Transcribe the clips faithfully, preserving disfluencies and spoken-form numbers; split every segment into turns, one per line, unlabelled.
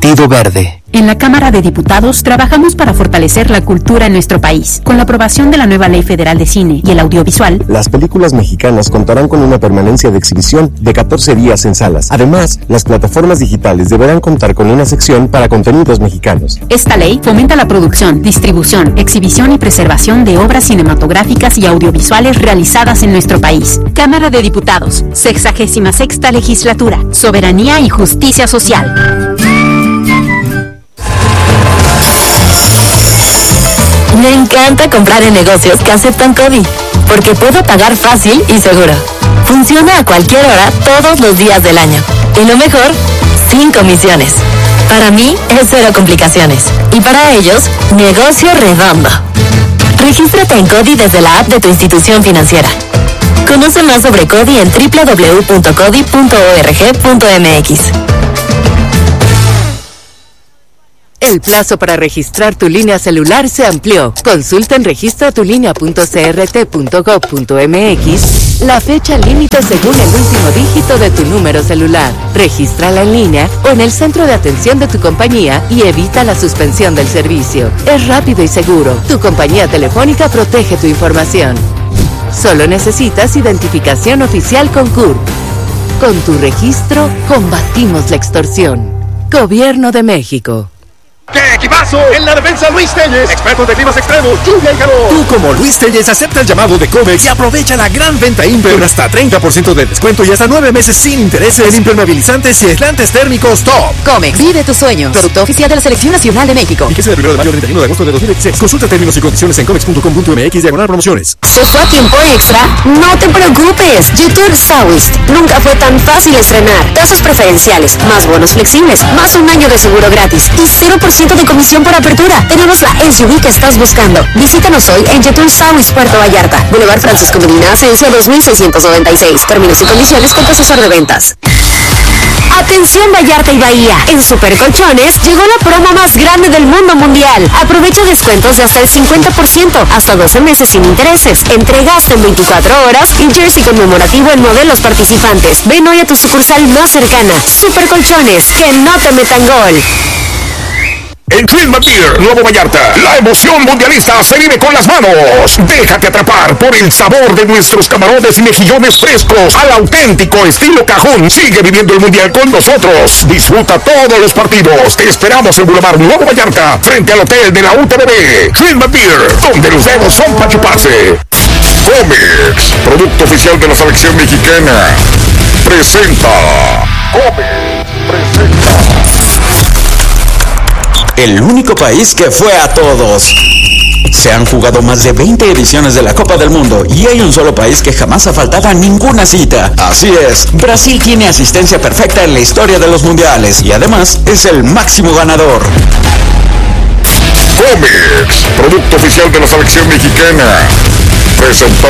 Partido Verde.
En la Cámara de Diputados trabajamos para fortalecer la cultura en nuestro país. Con la aprobación de la nueva Ley Federal de Cine y el Audiovisual,
las películas mexicanas contarán con una permanencia de exhibición de catorce días en salas. Además, las plataformas digitales deberán contar con una sección para contenidos mexicanos.
Esta ley fomenta la producción, distribución, exhibición y preservación de obras cinematográficas y audiovisuales realizadas en nuestro país. Cámara de Diputados, sexagésima sexta legislatura, soberanía y justicia social.
Me encanta comprar en negocios que aceptan CODI, porque puedo pagar fácil y seguro. Funciona a cualquier hora, todos los días del año. Y lo mejor, sin comisiones. Para mí, es cero complicaciones. Y para ellos, negocio redondo. Regístrate en CODI desde la app de tu institución financiera. Conoce más sobre CODI en doble u doble u doble u punto codi punto org punto m x.
El plazo para registrar tu línea celular se amplió. Consulta en registra tu línea punto c r t punto gov punto m x la fecha límite según el último dígito de tu número celular. Regístrala en línea o en el centro de atención de tu compañía y evita la suspensión del servicio. Es rápido y seguro. Tu compañía telefónica protege tu información. Solo necesitas identificación oficial con C U R P. Con tu registro, combatimos la extorsión. Gobierno de México.
¡Qué equipazo! En la defensa Luis Telles, expertos de climas extremos, lluvia y calor. Tú como Luis Telles acepta el llamado de Comex y aprovecha la gran venta Imper, hasta treinta por ciento de descuento y hasta nueve meses sin intereses en impermeabilizantes y aislantes térmicos top.
Comex, vive tus sueños. Producto oficial de la Selección Nacional de México.
Fíjese del primero de mayo al treinta y uno de agosto de dos mil veintiséis. Consulta términos y condiciones en comex punto com punto m x diagonal promociones.
¿Se fue a tiempo extra? No te preocupes. YouTube Sawist nunca fue tan fácil estrenar. Tasas preferenciales, más bonos flexibles, más un año de seguro gratis y cero por ciento de comisión por apertura. Tenemos la S U V que estás buscando. Visítanos hoy en Jetur Sawis, Puerto Vallarta. Boulevard Francisco Medina, Asensio dos mil seiscientos noventa y seis. Términos y condiciones con tu asesor de ventas. Atención Vallarta y Bahía, en Super Colchones llegó la promo más grande del mundo mundial. Aprovecha descuentos de hasta el cincuenta por ciento, hasta doce meses sin intereses. Entrega hasta en veinticuatro horas y jersey conmemorativo en modelos participantes. Ven hoy a tu sucursal más cercana. Super Colchones, que no te metan gol.
En Film Beer, Nuevo Vallarta, la emoción mundialista se vive con las manos. Déjate atrapar por el sabor de nuestros camarones y mejillones frescos al auténtico estilo cajún. Sigue viviendo el mundial con nosotros. Disfruta todos los partidos. Te esperamos en Boulevard Nuevo Vallarta, frente al hotel de la U T V B. Film Beer, donde los dedos son para chuparse. Comex, producto oficial de la selección mexicana, presenta. Comex presenta.
El único país que fue a todos. Se han jugado más de veinte ediciones de la Copa del Mundo y hay un solo país que jamás ha faltado a ninguna cita. Así es, Brasil tiene asistencia perfecta en la historia de los mundiales y además es el máximo ganador.
Comex, producto oficial de la selección mexicana, presentó.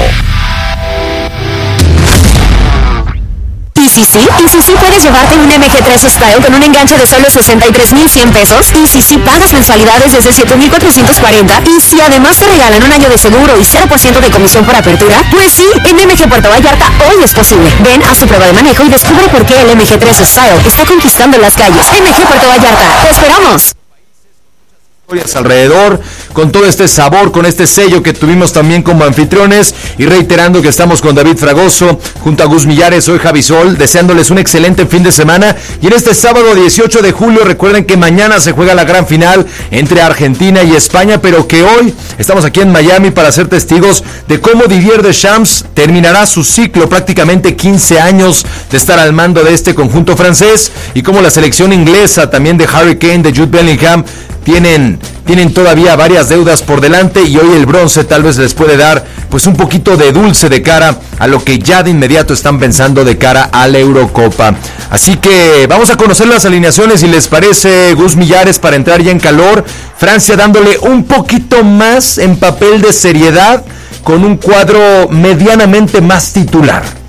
¿Y si sí? ¿Y si sí puedes llevarte un M G tres Style con un enganche de solo sesenta y tres mil cien pesos? ¿Y si sí pagas mensualidades desde siete mil cuatrocientos cuarenta? ¿Y si además te regalan un año de seguro y cero por ciento de comisión por apertura? Pues sí, en M G Puerto Vallarta hoy es posible. Ven a su prueba de manejo y descubre por qué el M G tres Style está conquistando las calles. M G Puerto Vallarta, te esperamos.
Alrededor, con todo este sabor, con este sello que tuvimos también como anfitriones, y reiterando que estamos con David Fragoso junto a Gus Millares, soy Javi Sol, deseándoles un excelente fin de semana. Y en este sábado dieciocho de julio, recuerden que mañana se juega la gran final entre Argentina y España, pero que hoy estamos aquí en Miami para ser testigos de cómo Didier Deschamps terminará su ciclo, prácticamente quince años de estar al mando de este conjunto francés, y cómo la selección inglesa, también de Harry Kane, de Jude Bellingham, tienen, tienen todavía varias deudas por delante, y hoy el bronce tal vez les puede dar pues un poquito de dulce de cara a lo que ya de inmediato están pensando de cara a la Eurocopa. Así que vamos a conocer las alineaciones, si les parece, Gus Millares, para entrar ya en calor. Francia dándole un poquito más en papel de seriedad, con un cuadro medianamente más titular.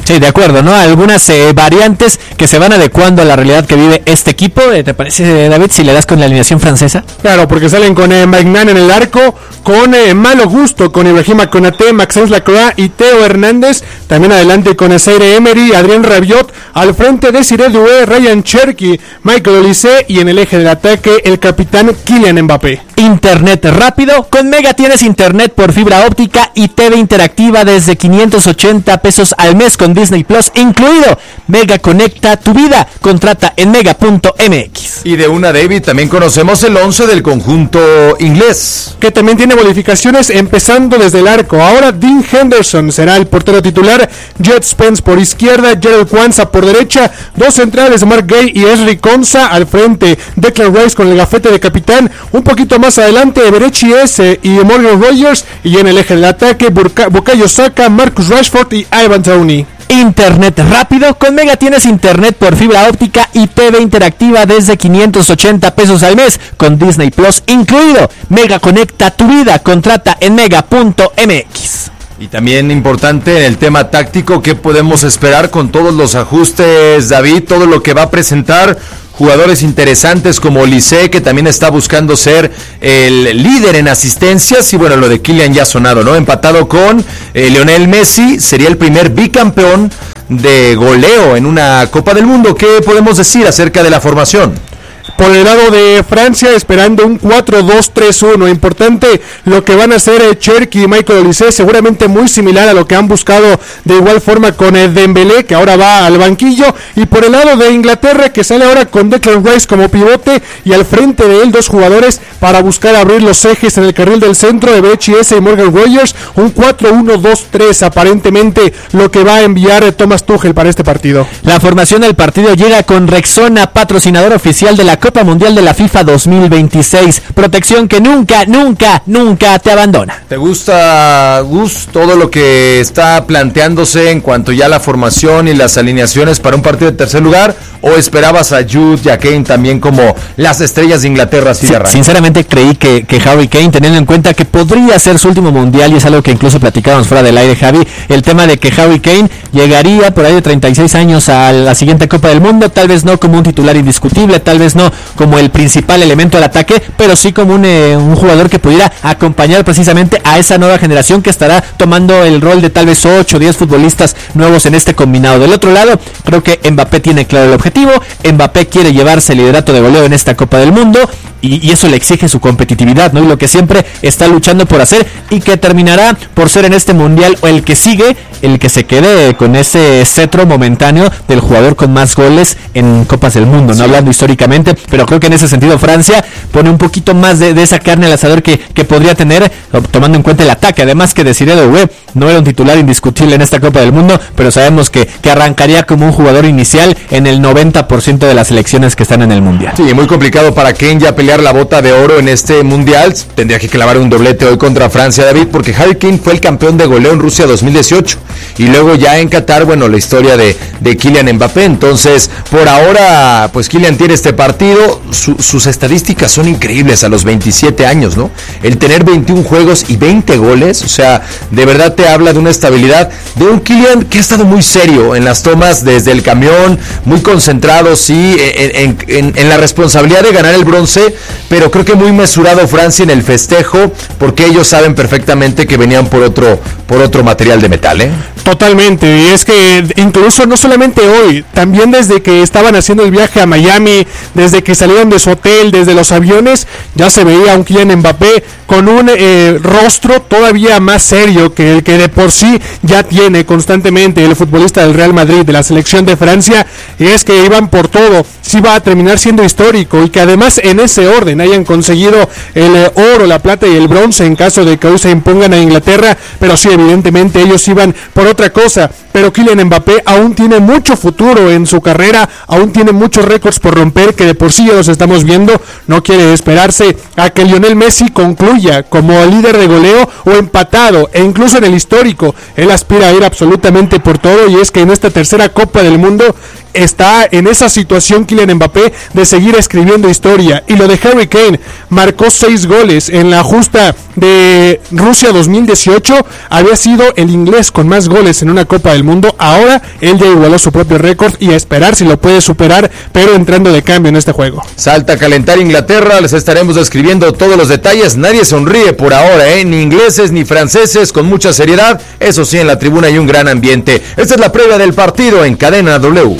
Sí, de acuerdo, ¿no? Algunas eh, variantes que se van adecuando a la realidad que vive este equipo. Eh, ¿Te parece, David, si le das con la alineación francesa?
Claro, porque salen con eh, Magnan en el arco, con eh, Malo Gusto, con Ibrahima Konaté, Maxence Lacroix y Teo Hernández. También adelante con Zaire Emery, Adrien Rabiot, al frente de Cyril Doué, Ryan Cherki, Michael Olise y en el eje del ataque el capitán Kylian Mbappé.
Internet rápido. Con Mega tienes internet por fibra óptica y T V interactiva desde quinientos ochenta pesos al mes con Disney Plus incluido. Mega conecta tu vida. Contrata en mega punto m x.
Y de una, David, también conocemos el once del conjunto inglés,
que también tiene modificaciones empezando desde el arco. Ahora Dean Henderson será el portero titular, Jet Spence por izquierda, Gerald Kwanzaa por derecha, dos centrales, Mark Gay y Esri Konsa al frente, Declan Rice con el gafete de capitán, un poquito más adelante Eberechi S y Morgan Rogers, y en el eje del ataque Burka, Bukayo Saka, Marcus Rashford y Ivan Toney.
Internet rápido. Con Mega tienes internet por fibra óptica y T V interactiva desde quinientos ochenta pesos al mes con Disney Plus incluido. Mega conecta tu vida. Contrata en mega punto m x.
Y también importante en el tema táctico, ¿qué podemos esperar con todos los ajustes, David? Todo lo que va a presentar. Jugadores interesantes como Olise, que también está buscando ser el líder en asistencias. Y bueno, lo de Kylian ya ha sonado, ¿no? Empatado con eh, Lionel Messi, sería el primer bicampeón de goleo en una Copa del Mundo. ¿Qué podemos decir acerca de la formación?
Por el lado de Francia, esperando un cuatro dos tres uno. Importante lo que van a hacer eh, Cherki y Michael Olise, seguramente muy similar a lo que han buscado de igual forma con el Dembélé, que ahora va al banquillo. Y por el lado de Inglaterra, que sale ahora con Declan Rice como pivote y al frente de él dos jugadores para buscar abrir los ejes en el carril del centro, de Eberechi S y Morgan Rogers. Un cuatro uno dos tres aparentemente lo que va a enviar eh, Thomas Tuchel para este partido.
La formación del partido llega con Rexona, patrocinador oficial de la Copa Mundial de la FIFA dos mil veintiséis. Protección que nunca, nunca, nunca te abandona.
¿Te gusta, Gus, todo lo que está planteándose en cuanto ya a la formación y las alineaciones para un partido de tercer lugar? ¿O esperabas a Jude y a Kane también como las estrellas de Inglaterra así de arranque?
Sinceramente creí que, que Harry Kane, teniendo en cuenta que podría ser su último mundial, y es algo que incluso platicábamos fuera del aire, Javi, el tema de que Harry Kane llegaría por ahí de treinta y seis años a la siguiente Copa del Mundo, tal vez no como un titular indiscutible, tal vez no como el principal elemento del ataque, pero sí como un, eh, un jugador que pudiera acompañar precisamente a esa nueva generación que estará tomando el rol de tal vez ocho o diez futbolistas nuevos en este combinado. Del otro lado, creo que Mbappé tiene claro el objetivo. Mbappé quiere llevarse el liderato de goleo en esta Copa del Mundo y, y eso le exige su competitividad, ¿no? Y lo que siempre está luchando por hacer y que terminará por ser en este mundial o el que sigue, el que se quede con ese cetro momentáneo del jugador con más goles en Copas del Mundo, no sí. Hablando históricamente, pero creo que en ese sentido Francia pone un poquito más de, de esa carne al asador que, que podría tener, tomando en cuenta el ataque. Además que Desiré Doué no era un titular indiscutible en esta Copa del Mundo, pero sabemos que, que arrancaría como un jugador inicial en el noventa por ciento de las selecciones que están en el mundial.
Sí, muy complicado para Kane ya pelear la bota de oro en este mundial. Tendría que clavar un doblete hoy contra Francia, David, porque Harry Kane fue el campeón de goleo en Rusia dos mil dieciocho y luego ya en Qatar, bueno, la historia de, de Kylian Mbappé. Entonces, por ahora, pues Kylian tiene este partido. Su, sus estadísticas son increíbles a los veintisiete años, ¿no? El tener veintiún juegos y veinte goles, o sea, de verdad te habla de una estabilidad de un Kylian que ha estado muy serio en las tomas desde el camión, muy concentrado, sí, en, en, en la responsabilidad de ganar el bronce, pero creo que muy mesurado Francia en el festejo, porque ellos saben perfectamente que venían por otro, por otro material de metal, ¿eh?
Totalmente, y es que incluso no solamente hoy, también desde que estaban haciendo el viaje a Miami, desde que salieron de su hotel, desde los aviones, ya se veía un Kylian Mbappé con un eh, rostro todavía más serio que el que de por sí ya tiene constantemente el futbolista del Real Madrid, de la selección de Francia, y es que iban por todo, sí va a terminar siendo histórico, y que además en ese orden hayan conseguido el eh, oro, la plata y el bronce en caso de que hoy se impongan a Inglaterra, pero sí, evidentemente ellos iban por otra cosa, pero Kylian Mbappé aún tiene mucho futuro en su carrera, aún tiene muchos récords por romper que de por sí ya los estamos viendo, no quiere esperarse a que Lionel Messi concluya como líder de goleo o empatado, e incluso en el histórico, él aspira a ir absolutamente por todo, y es que en esta tercera Copa del Mundo está en esa situación Kylian Mbappé de seguir escribiendo historia. Y lo de Harry Kane, marcó seis goles en la justa de Rusia dos mil dieciocho, había sido el inglés con más goles en una Copa del Mundo. Ahora él ya igualó su propio récord y a esperar si lo puede superar, pero entrando de cambio en este juego.
Salta a calentar Inglaterra, les estaremos describiendo todos los detalles. Nadie sonríe por ahora, ¿eh? Ni ingleses ni franceses, con mucha seriedad. Eso sí, en la tribuna hay un gran ambiente. Esta es la previa del partido en Cadena W.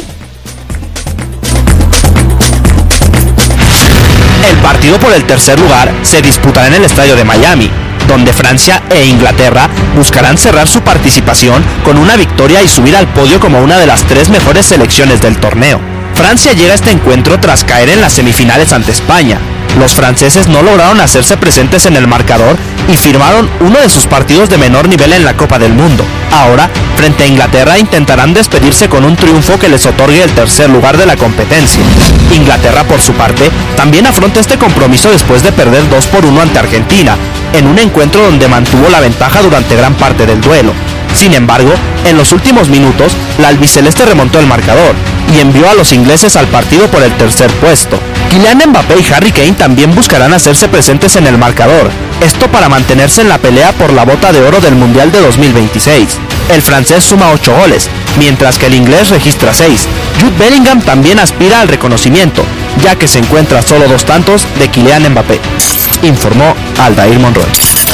El partido por el tercer lugar se disputará en el estadio de Miami, donde Francia e Inglaterra buscarán cerrar su participación con una victoria y subir al podio como una de las tres mejores selecciones del torneo. Francia llega a este encuentro tras caer en las semifinales ante España. Los franceses no lograron hacerse presentes en el marcador y firmaron uno de sus partidos de menor nivel en la Copa del Mundo. Ahora, frente a Inglaterra, intentarán despedirse con un triunfo que les otorgue el tercer lugar de la competencia. Inglaterra, por su parte, también afronta este compromiso después de perder dos por uno ante Argentina, en un encuentro donde mantuvo la ventaja durante gran parte del duelo. Sin embargo, en los últimos minutos, la albiceleste remontó el marcador y envió a los ingleses al partido por el tercer puesto. Kylian Mbappé y Harry Kane también buscarán hacerse presentes en el marcador, esto para mantenerse en la pelea por la bota de oro del Mundial de dos mil veintiséis. El francés suma ocho goles, mientras que el inglés registra seis. Jude Bellingham también aspira al reconocimiento, ya que se encuentra a solo dos tantos de Kylian Mbappé, informó Aldair Monroy.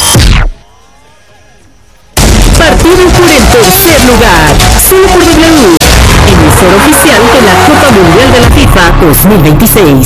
Partido por el tercer lugar, solo por W, emisor oficial de la Copa Mundial de la FIFA dos mil veintiséis.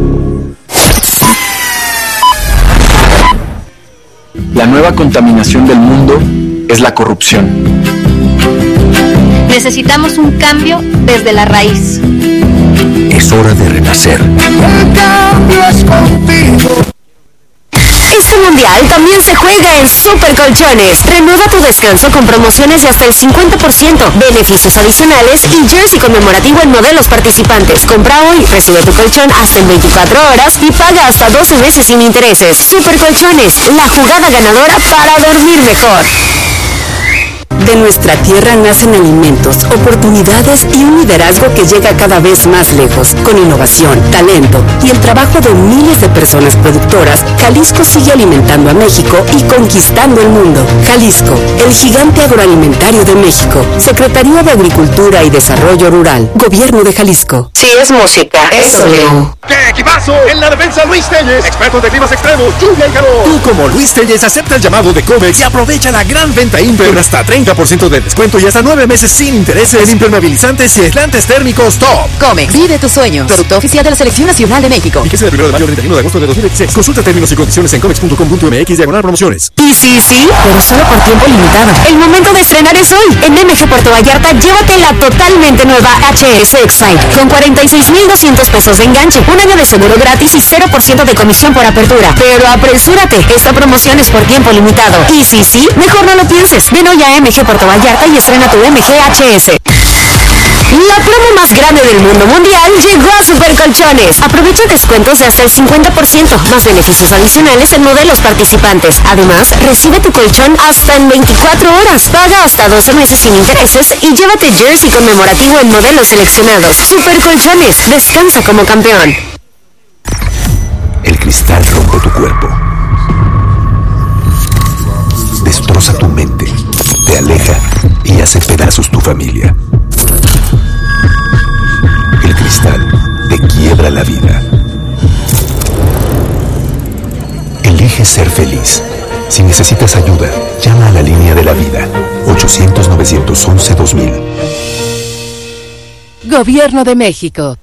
La nueva contaminación del mundo es la corrupción.
Necesitamos un cambio desde la raíz.
Es hora de renacer.
El cambio es contigo.
Este mundial también se juega en Super Colchones. Renueva tu descanso con promociones de hasta el cincuenta por ciento, beneficios adicionales y jersey conmemorativo en modelos participantes. Compra hoy, recibe tu colchón hasta en veinticuatro horas y paga hasta doce meses sin intereses. Super Colchones, la jugada ganadora para dormir mejor.
De nuestra tierra nacen alimentos, oportunidades y un liderazgo que llega cada vez más lejos. Con innovación, talento y el trabajo de miles de personas productoras, Jalisco sigue alimentando a México y conquistando el mundo. Jalisco, el gigante agroalimentario de México. Secretaría de Agricultura y Desarrollo Rural. Gobierno de Jalisco.
Si es música, es W.
¡Qué equipazo! En la defensa Luis Telles, expertos de climas extremos, lluvia y calor.
Tú como Luis Telles acepta el llamado de Comex y aprovecha la gran venta Imper con hasta treinta por ciento de descuento y hasta nueve meses sin intereses en impermeabilizantes y aislantes térmicos top.
Comex, vive tus sueños. Producto oficial de la Selección Nacional de México.
Vigencia del primero de mayo al treinta y uno de agosto de dos mil veintiséis. Consulta términos y condiciones en comex punto com punto m x diagonal promociones.
Y sí, sí, pero solo por tiempo limitado. El momento de estrenar es hoy. En M G Puerto Vallarta, llévate la totalmente nueva H S Excite con cuarenta y seis mil doscientos pesos de enganche, un año de seguro gratis y cero por ciento de comisión por apertura. Pero apresúrate, esta promoción es por tiempo limitado. Y sí, sí, mejor no lo pienses. Ven hoy a M G Puerto Vallarta y estrena tu M G H S. La promo más grande del mundo mundial llegó a Super Colchones. Aprovecha descuentos de hasta el cincuenta por ciento, más beneficios adicionales en modelos participantes. Además, recibe tu colchón hasta en veinticuatro horas. Paga hasta doce meses sin intereses y llévate jersey conmemorativo en modelos seleccionados. Super Colchones, descansa como campeón.
El cristal rompe tu cuerpo. Destroza tu mente. Te aleja y hace pedazos tu familia. El cristal te quiebra la vida. Elige ser feliz. Si necesitas ayuda, llama a la línea de la vida. ochocientos, novecientos once, dos mil.
Gobierno de México.